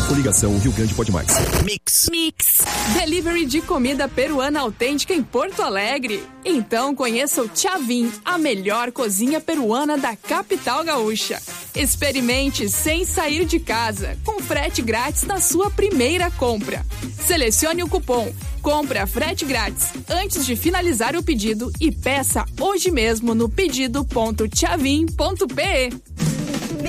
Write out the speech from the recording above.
Coligação Rio Grande Pode Mais. Mix. Delivery de comida peruana autêntica em Porto Alegre. Então conheça o Chavin, a melhor cozinha peruana da capital gaúcha. Experimente sem sair de casa, com frete grátis na sua primeira compra. Selecione o cupom Compra Frete Grátis antes de finalizar o pedido e peça hoje mesmo no pedido.chavin.pe.